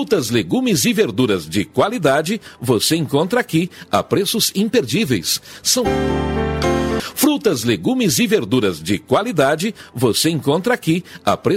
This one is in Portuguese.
Frutas, legumes e verduras de qualidade você encontra aqui a preços imperdíveis. Frutas, legumes e verduras de qualidade você encontra aqui a preços